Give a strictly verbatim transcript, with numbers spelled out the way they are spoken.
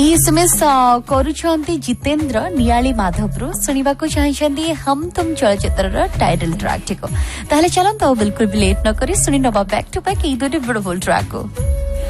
एही एसएमएस करूछंती जितेंद्र नियाली माधवपुर सुनिबा को चाहछंती हम तुम चलचित्र टाइटल ट्रैक ठीक ताहले चलन तो बिल्कुल भी लेट न करी सुनि नबा back to back E दोटे beautiful track को।